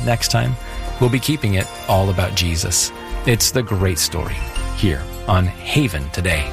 next time, we'll be keeping it all about Jesus. It's the great story here on Haven Today.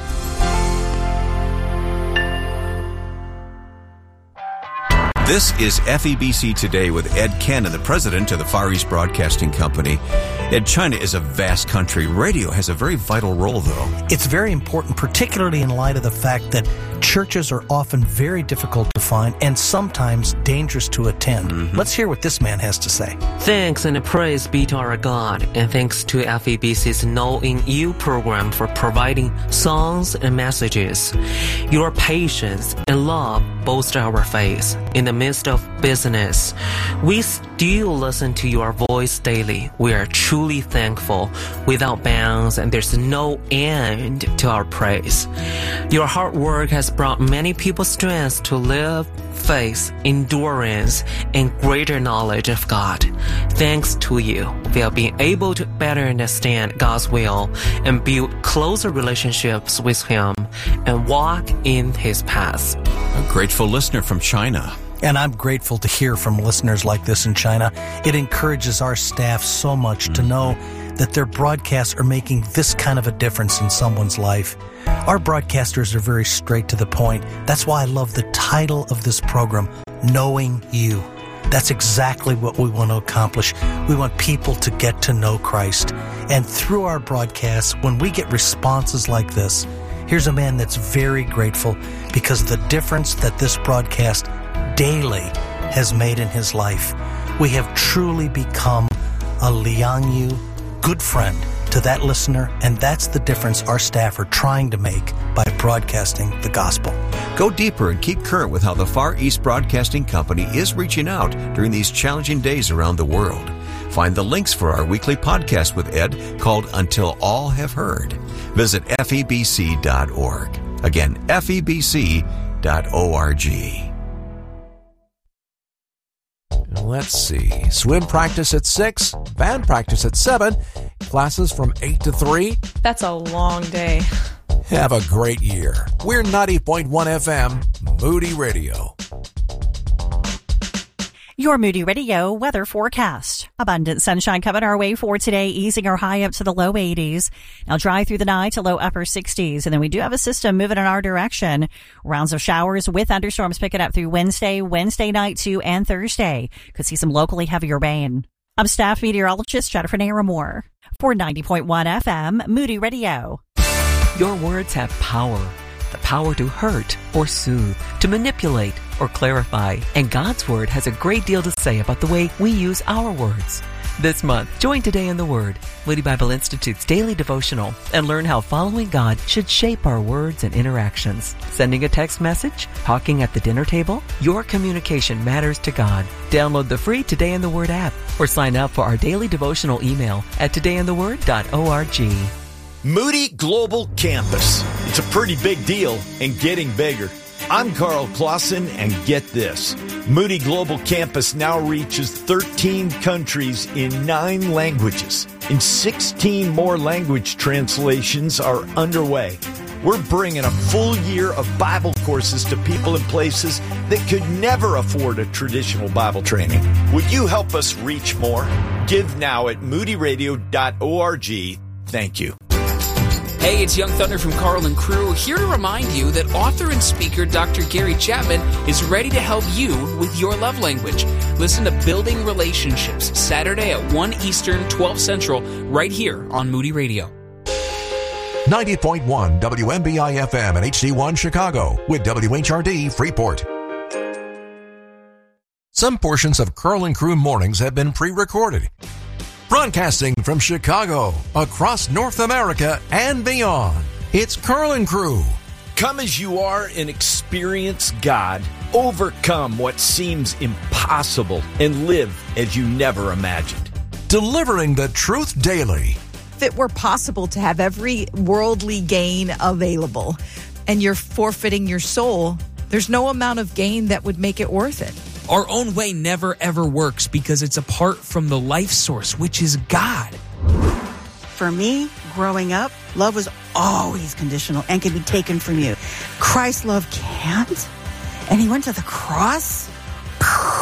This is FEBC Today with Ed Cannon, the president of the Far East Broadcasting Company. Ed, China is a vast country. Radio has a very vital role, though. It's very important, particularly in light of the fact that churches are often very difficult to find and sometimes dangerous to attend. Let's hear what this man has to say. Thanks and praise be to our God, and thanks to FEBC's Knowing You program for providing songs and messages. Your patience and love bolster our faith. In the midst of business, we still listen to your voice daily. We are truly thankful without bounds, and there's no end to our praise. Your hard work has brought many people strength to live, faith, endurance, and greater knowledge of God. Thanks to you, we have been able to better understand God's will and build closer relationships with Him and walk in His path. A grateful listener from China. And I'm grateful to hear from listeners like this in China. It encourages our staff so much to know that their broadcasts are making this kind of a difference in someone's life. Our broadcasters are very straight to the point. That's why I love the title of this program, Knowing You. That's exactly what we want to accomplish. We want people to get to know Christ. And through our broadcasts, when we get responses like this, here's a man that's very grateful because the difference that this broadcast daily has made in his life. We have truly become a Liang Yu good friend to that listener, and that's the difference our staff are trying to make by broadcasting the gospel. Go deeper and keep current with how the Far East Broadcasting Company is reaching out during these challenging days around the world. Find the links for our weekly podcast with Ed called Until All Have Heard. Visit FEBC.org. Again, FEBC.org. Let's see. Swim practice at 6, band practice at 7, classes from 8 to 3. That's a long day. Have a great year. We're 90.1 FM, Moody Radio. Your Moody Radio weather forecast. Abundant sunshine coming our way for today, easing our high up to the low 80s. Now dry through the night to low upper 60s. And then we do have a system moving in our direction. Rounds of showers with thunderstorms picking up through Wednesday night too, and Thursday. Could see some locally heavier rain. I'm staff meteorologist Jennifer Naramore for 90.1 FM, Moody Radio. Your words have power. The power to hurt or soothe, to manipulate or clarify. And God's Word has a great deal to say about the way we use our words. This month, join Today in the Word, Moody Bible Institute's daily devotional, and learn how following God should shape our words and interactions. Sending a text message? Talking at the dinner table? Your communication matters to God. Download the free Today in the Word app or sign up for our daily devotional email at todayintheword.org. Moody Global Campus. It's a pretty big deal and getting bigger. I'm Carl Clausen, and get this. Moody Global Campus now reaches 13 countries in 9 languages, and 16 more language translations are underway. We're bringing a full year of Bible courses to people in places that could never afford a traditional Bible training. Would you help us reach more? Give now at moodyradio.org. Thank you. Hey, it's Young Thunder from Carl and Crew, here to remind you that author and speaker Dr. Gary Chapman is ready to help you with your love language. Listen to Building Relationships, Saturday at 1 Eastern, 12 Central, right here on Moody Radio. 90.1 WMBI FM and HD1 Chicago with WHRD Freeport. Some portions of Carl and Crew Mornings have been pre-recorded. Broadcasting from Chicago, across North America, and beyond, it's Carl and Crew. Come as you are and experience God. Overcome what seems impossible and live as you never imagined. Delivering the truth daily. If it were possible to have every worldly gain available and you're forfeiting your soul, there's no amount of gain that would make it worth it. Our own way never ever works because it's apart from the life source, which is God. For me, growing up, love was always conditional and could be taken from you. Christ's love can't. And he went to the cross.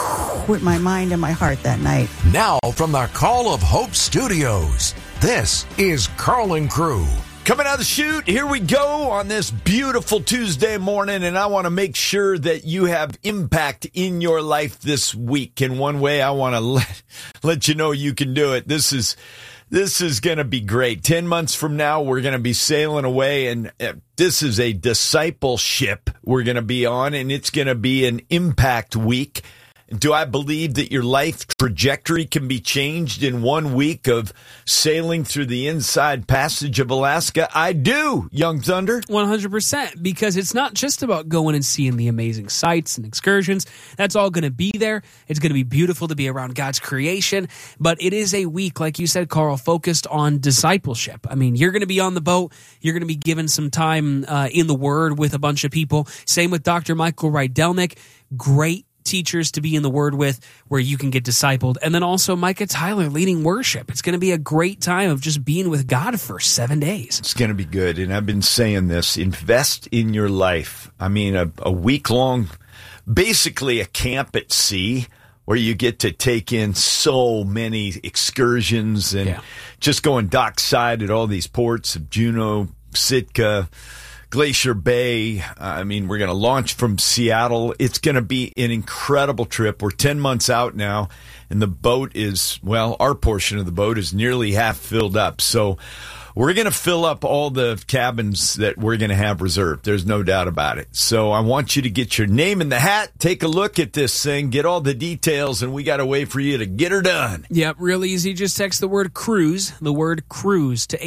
quit my mind and my heart that night. Now from the Call of Hope Studios, this is Carlin Crew. Coming out of the chute, here we go on this beautiful Tuesday morning, and I want to make sure that you have impact in your life this week. In one way, I want to let you know you can do it. This is going to be great. 10 months from now, we're going to be sailing away, and this is a discipleship we're going to be on, and it's going to be an impact week. Do I believe that your life trajectory can be changed in 1 week of sailing through the inside passage of Alaska? I do, Young Thunder. 100%, because it's not just about going and seeing the amazing sights and excursions. That's all going to be there. It's going to be beautiful to be around God's creation, but it is a week, like you said, Carl, focused on discipleship. I mean, you're going to be on the boat. You're going to be given some time in the Word with a bunch of people. Same with Dr. Michael Rydelnik. Great teachers to be in the Word with, where you can get discipled. And then also Micah Tyler leading worship. It's going to be a great time of just being with God for 7 days. It's going to be good. And I've been saying this, invest in your life. I mean, a week-long, basically a camp at sea, where you get to take in so many excursions and just going dockside at all these ports of Juneau, Sitka, Glacier Bay. I mean, we're going to launch from Seattle. It's going to be an incredible trip. We're 10 months out now, and the boat is, well, our portion of the boat is nearly half filled up. So we're going to fill up all the cabins that we're going to have reserved. There's no doubt about it. So I want you to get your name in the hat, take a look at this thing, get all the details, and we got a way for you to get her done. Yep, real easy. Just text the word cruise to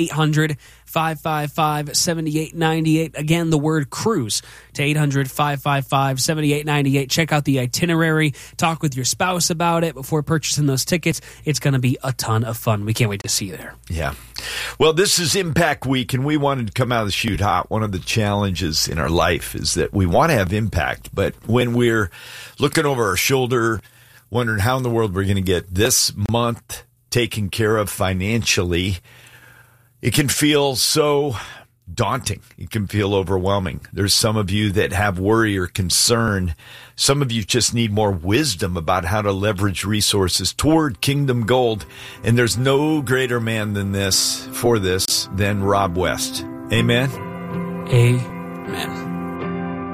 800-555-7898. Again, the word cruise to 800-555-7898. Check out the itinerary. Talk with your spouse about it before purchasing those tickets. It's going to be a ton of fun. We can't wait to see you there. Yeah. Well, this is Impact Week, and we wanted to come out of the chute hot. One of the challenges in our life is that we want to have impact, but when we're looking over our shoulder, wondering how in the world we're going to get this month taken care of financially, it can feel so daunting. It can feel overwhelming. There's some of you that have worry or concern. Some of you just need more wisdom about how to leverage resources toward Kingdom Gold. And there's no greater man than this, for this, than Rob West. Amen? Amen.